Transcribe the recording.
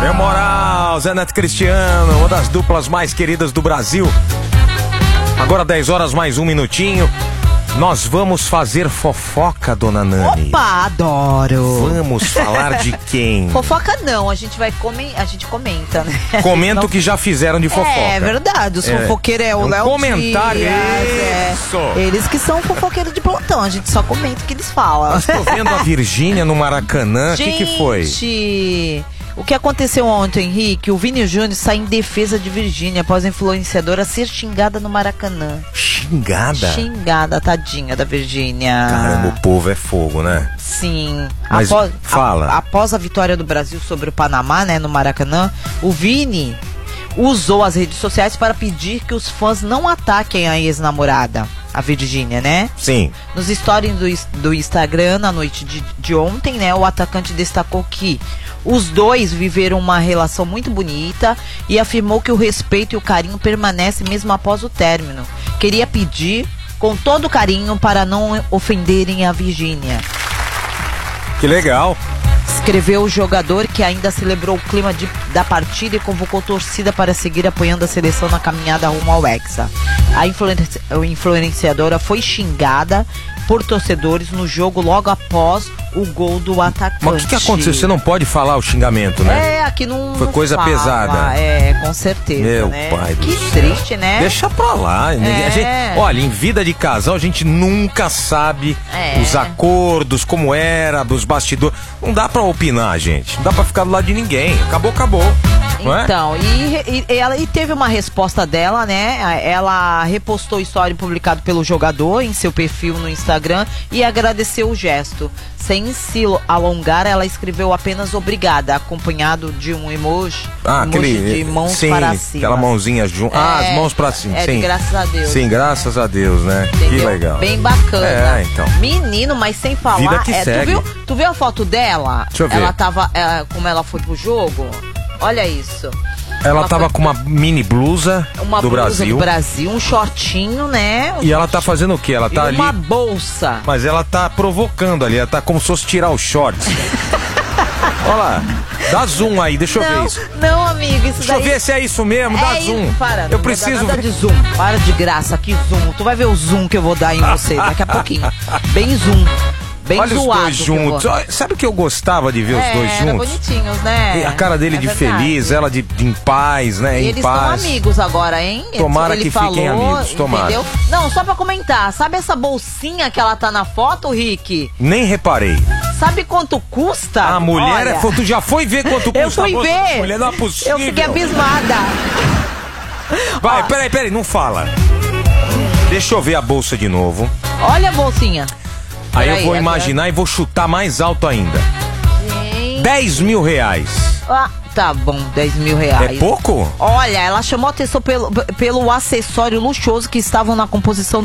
Meu moral, Zé Neto Cristiano, uma das duplas mais queridas do Brasil. Agora 10 horas mais um minutinho. Nós vamos fazer fofoca, dona Nani. Opa, adoro. Vamos falar de quem? Fofoca não, a gente comenta, né? Comenta o que já fizeram de fofoca. É verdade, os fofoqueiros é o Léo comentário, Dias, isso. Eles que são fofoqueiros de plantão, a gente só comenta o que eles falam. Estou vendo a Virgínia no Maracanã, o que foi? Gente, o que aconteceu ontem, Henrique? O Vini Júnior sai em defesa de Virgínia após a influenciadora ser xingada no Maracanã. Xingada? Xingada, tadinha da Virgínia. Caramba, o povo é fogo, né? Sim. Mas fala. Após a vitória do Brasil sobre o Panamá, né, no Maracanã, o Vini usou as redes sociais para pedir que os fãs não ataquem a ex-namorada, a Virgínia, né? Sim. Nos stories do Instagram, na noite de ontem, né, o atacante destacou que os dois viveram uma relação muito bonita e afirmou que o respeito e o carinho permanecem mesmo após o término. Queria pedir com todo carinho para não ofenderem a Virgínia. Que legal. Escreveu o jogador, que ainda celebrou o clima da partida e convocou torcida para seguir apoiando a seleção na caminhada rumo ao Hexa. A influenciadora foi xingada por torcedores no jogo logo após o gol do atacante. Mas o que aconteceu? Você não pode falar o xingamento, né? É, aqui não foi coisa fala, pesada. É, com certeza. Meu né? pai do Que céu. triste, né? Deixa pra lá. A gente, olha, em vida de casal a gente nunca sabe os acordos, como era, dos bastidores. Não dá pra opinar, gente. Não dá pra ficar do lado de ninguém. Acabou. Então, ela teve uma resposta dela, né? Ela repostou a história publicada pelo jogador em seu perfil no Instagram e agradeceu o gesto. Sem se alongar, ela escreveu apenas obrigada, acompanhado de um emoji, de mãos para cima. Aquela mãozinha junto. As mãos pra cima. Sim. Graças a Deus. Sim, graças a Deus, né? Entendeu? Que legal. Bem bacana. Então. Menino, mas sem falar. Vida que segue. Tu viu a foto dela? Deixa eu ver. Ela tava, como ela foi pro jogo. Olha isso. Ela tava com uma mini blusa do Brasil. Um shortinho, né? E ela tá fazendo o quê? Ela tá ali. Uma bolsa. Mas ela tá provocando ali, ela tá como se fosse tirar os shorts. Olha lá. Dá zoom aí, deixa eu ver isso. Não, amigo, isso Deixa eu ver se é isso mesmo, dá zoom. Isso, para, eu preciso ver. De zoom. Para de graça, que zoom. Tu vai ver o zoom que eu vou dar em você daqui a pouquinho. Bem zoom. Bem olha zoado. Os dois juntos. Sabe o que eu gostava de ver os dois juntos? Bonitinhos, né? E a cara dele de verdade. Feliz, ela de em paz, né? E em eles paz. Estão amigos agora, hein? Tomara ele que falou, fiquem amigos, tomara. Entendeu? Não, só pra comentar, sabe essa bolsinha que ela tá na foto, Rick? Nem reparei. Sabe quanto custa? A mulher tu já foi ver quanto custa? Eu fui ver. Mulher, não é possível. Eu fiquei abismada. Vai, peraí, não fala. Deixa eu ver a bolsa de novo. Olha a bolsinha. Aí eu vou imaginar e vou chutar mais alto ainda. Gente. 10 mil reais. Ah, tá bom, 10 mil reais. É pouco? Olha, ela chamou a atenção pelo acessório luxuoso que estavam na composição